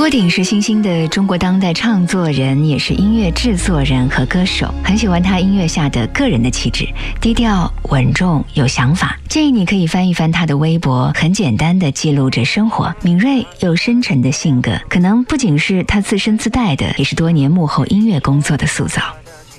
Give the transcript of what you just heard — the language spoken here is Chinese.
顶是新兴的中国当代创作人，也是音乐制作人和歌手，很喜欢他音乐下的个人的气质，低调稳重有想法。建议你可以翻一翻他的微博，很简单的记录着生活，敏锐又深沉的性格，可能不仅是他自身自带的，也是多年幕后音乐工作的塑造。